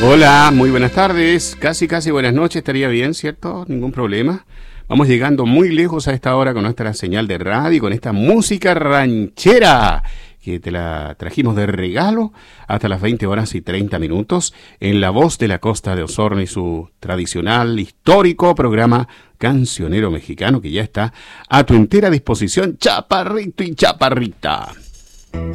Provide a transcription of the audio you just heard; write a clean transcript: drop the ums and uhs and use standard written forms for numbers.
Hola, muy buenas tardes, casi buenas noches, estaría bien, ¿cierto? Ningún problema. Vamos llegando muy lejos a esta hora con nuestra señal de radio, con esta música ranchera que te la trajimos de regalo hasta las 20:30 en La Voz de la Costa de Osorno y su tradicional, histórico programa cancionero mexicano que ya está a tu entera disposición, chaparrito y chaparrita.